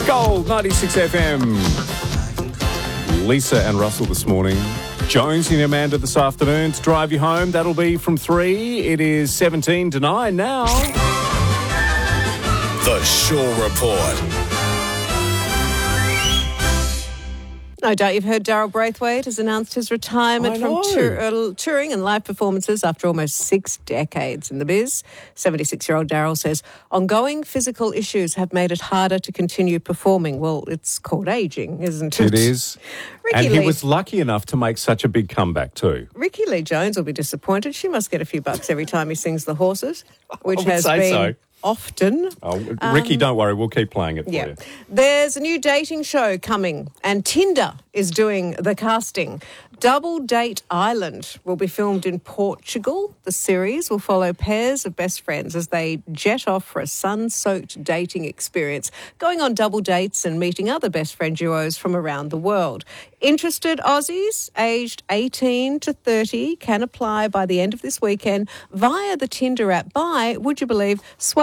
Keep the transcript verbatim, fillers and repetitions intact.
Gold ninety-six F M. Lisa and Russell this morning. Jonesy and Amanda this afternoon to drive you home. That'll be from three. It is seventeen to nine now. The Shaw Report. No doubt you've heard Daryl Braithwaite has announced his retirement I from know. tour, uh, touring and live performances after almost six decades in the biz. seventy-six-year-old Daryl says ongoing physical issues have made it harder to continue performing. Well, it's called ageing, isn't it? It is. Ricky And he Lee, was lucky enough to make such a big comeback too. Ricky Lee Jones will be disappointed. She must get a few bucks every time he sings The Horses, which would has say been so. often. Oh, Ricky, don't worry. We'll keep playing it for Yeah. you. There's a new dating show coming and Tinder is doing the casting. Double Date Island will be filmed in Portugal. The series will follow pairs of best friends as they jet off for a sun-soaked dating experience, going on double dates and meeting other best friend duos from around the world. Interested Aussies aged eighteen to thirty can apply by the end of this weekend via the Tinder app by, would you believe, Swipe